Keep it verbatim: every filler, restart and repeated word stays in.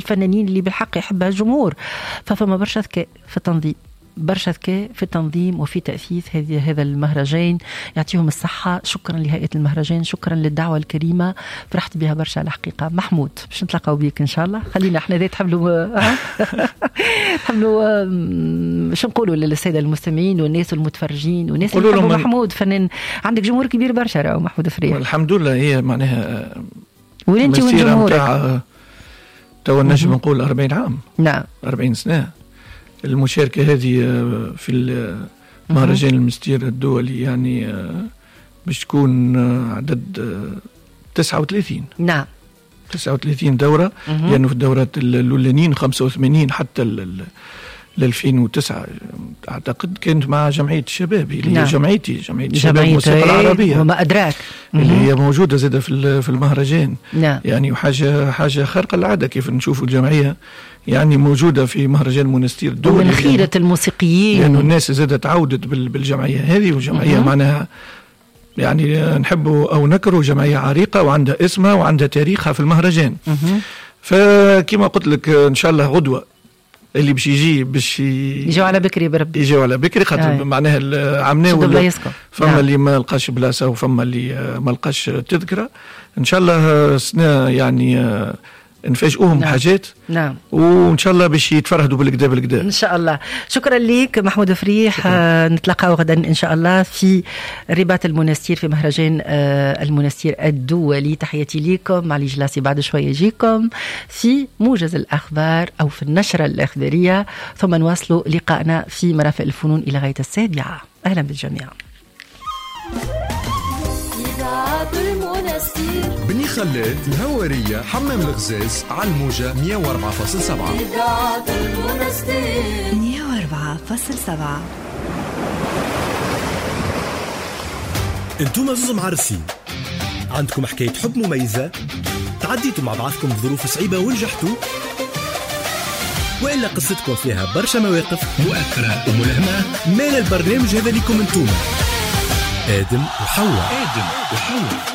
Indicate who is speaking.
Speaker 1: الفنانين اللي بالحق يحبها الجمهور. ففما برشا ذكاء في التنظيم، برشا ذكاء في التنظيم وفي تأسيس هذه هذا المهرجان، يعطيهم الصحة. شكرا لهيئة المهرجان، شكرا للدعوة الكريمة، فرحت بها برشا الحقيقة. محمود باش نتلاقاو بيك إن شاء الله، خلينا احنا ذات حملوا حملوا شو نقولوا للسادة المستمعين والناس المتفرجين والناس اللي يحبوا محمود فنان. عندك جمهور كبير برشا راهو محمود فريح.
Speaker 2: الحمد لله. هي معناها
Speaker 1: وانت والجمهور
Speaker 2: تو نجم نقول أربعين عام.
Speaker 1: نعم
Speaker 2: أربعين سنة المشاركة هذه في المهرجان المستير الدولي، يعني باش تكون عدد تسعة وثلاثين.
Speaker 1: نعم
Speaker 2: تسعة وثلاثين دورة، لأنه يعني في الدورات الأولانيين خمسة وثمانين حتى ل ألفين وتسعة أعتقد كانت مع جمعية الشباب اللي
Speaker 1: نعم.
Speaker 2: هي جمعيتي جمعية الشباب الموسيقى العربية
Speaker 1: وما أدراك
Speaker 2: اللي هي موجودة زادة في في المهرجان.
Speaker 1: نعم.
Speaker 2: يعني حاجة حاجة خارقة العادة كيف نشوفوا الجمعية يعني موجودة في مهرجان مونستير الدولي
Speaker 1: ومن خيرة يعني الموسيقيين،
Speaker 2: لأنه يعني الناس زادت تعودت بالجمعية هذه، والجمعية معناها يعني نحبوا أو نكروا جمعية عريقة وعندها اسمها وعندها تاريخها في المهرجان. فكما قلت لك إن شاء الله غدوة اللي باش يجي باش
Speaker 1: يجوا على بكري بربي
Speaker 2: يجوا على بكري خاطر معناها العمناوي فما
Speaker 1: نعم.
Speaker 2: اللي ما لقاش بلاصه وفما اللي ما لقاش تذكره. ان شاء الله سنة يعني نفاجئوهم
Speaker 1: نعم.
Speaker 2: بحاجات
Speaker 1: نعم
Speaker 2: وان شاء الله باش يتفرهدوا بالكدا بالكدا
Speaker 1: ان شاء الله. شكرا لك محمود فريح. آه نتلاقاو غدا ان شاء الله في رباط المنستير في مهرجان آه المنستير الدولي. تحياتي لكم. علي جلاسي بعد شويه يجيكم في موجز الاخبار او في النشره الاخباريه، ثم نواصلوا لقائنا في مرافق الفنون الى غايه السابعه. اهلا بالجميع.
Speaker 3: بني خلاد الهوارية حمام الغزاز على الموجة مية وأربعة فاصلة سبعة.
Speaker 4: مية وأربعة فاصلة سبعة.
Speaker 5: انتم عزوز معرسين، عندكم حكاية حب مميزة، تعديتوا مع بعضكم ظروف صعيبة ونجحتوا، وإلا قصتكم فيها برشا مواقف مؤثرة وملهمة، مال البرنامج هذا لكم انتم. آدم وحواء. آدم وحواء.